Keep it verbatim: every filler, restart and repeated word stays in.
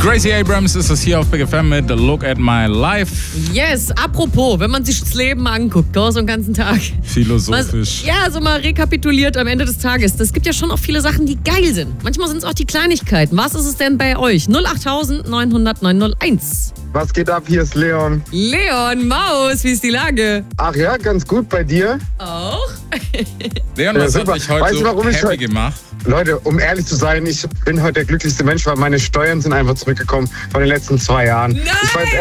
Gracie Abrams ist es hier auf Big F M mit Look at My Life. Yes, apropos, wenn man sich das Leben anguckt, so einen ganzen Tag. Philosophisch. Was, ja, so mal rekapituliert am Ende des Tages. Es gibt ja schon auch viele Sachen, die geil sind. Manchmal sind es auch die Kleinigkeiten. Was ist es denn bei euch? null acht neun null null neun null eins. Was geht ab? Hier ist Leon. Leon, Maus, wie ist die Lage? Ach ja, ganz gut bei dir. Auch? Leon, Ja, was super. hat dich heute Weißt du, so warum ich happy heute- gemacht? Leute, um ehrlich zu sein, ich bin heute der glücklichste Mensch, weil meine Steuern sind einfach zurückgekommen von den letzten zwei Jahren. Nein! Ich war jetzt